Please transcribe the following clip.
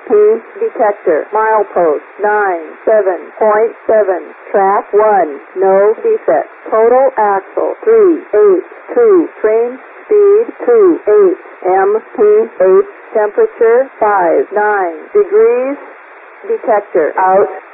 detector. Milepost 97.7. Track 1. No defect. Total axle 382. Train speed 28 mph. Temperature 59 degrees. Detector out.